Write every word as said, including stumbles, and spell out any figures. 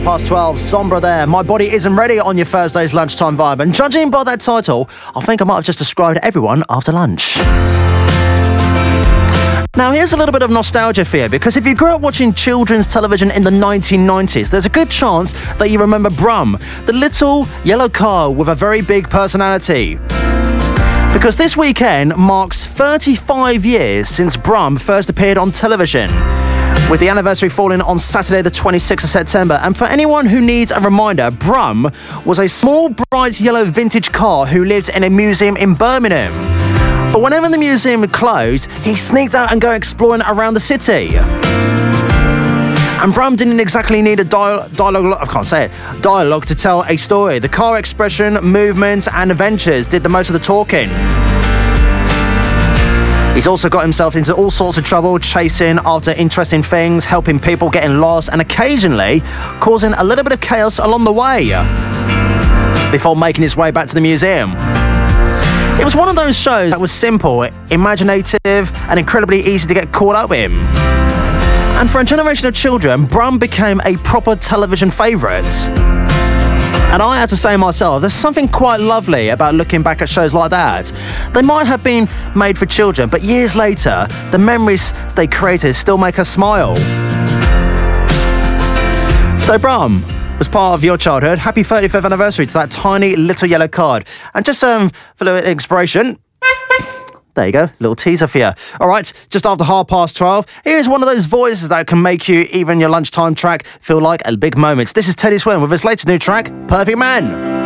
Past twelve, Sombra there. My Body Isn't Ready on your Thursday's lunchtime vibe. And judging by that title, I think I might have just described everyone after lunch. Now, here's a little bit of nostalgia for you, because if you grew up watching children's television in the nineteen nineties, there's a good chance that you remember Brum, the little yellow car with a very big personality. Because this weekend marks thirty-five years since Brum first appeared on television, with the anniversary falling on Saturday the twenty-sixth of September. And for anyone who needs a reminder, Brum was a small, bright yellow vintage car who lived in a museum in Birmingham. But whenever the museum closed, he sneaked out and go exploring around the city. And Brum didn't exactly need a dial- dialogue, I can't say it, dialogue to tell a story. The car expression, movements and adventures did the most of the talking. He's also got himself into all sorts of trouble, chasing after interesting things, helping people, getting lost, and occasionally causing a little bit of chaos along the way before making his way back to the museum. It was one of those shows that was simple, imaginative, and incredibly easy to get caught up in. And for a generation of children, Brum became a proper television favourite. And I have to say myself, there's something quite lovely about looking back at shows like that. They might have been made for children, but years later, the memories they created still make us smile. So Brum was part of your childhood. Happy thirty-fifth anniversary to that tiny little yellow card. And just um, for a little inspiration, there you go, little teaser for you. All right, just after half past twelve, here's one of those voices that can make you, even your lunchtime track, feel like a big moment. This is Teddy Swims with his latest new track, Perfect Man.